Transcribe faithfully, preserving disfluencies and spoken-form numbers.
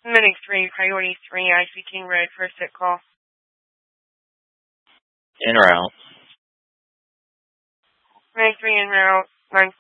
Medic three, priority three, I C King Red, first hit call. En route. Medic three en route, nine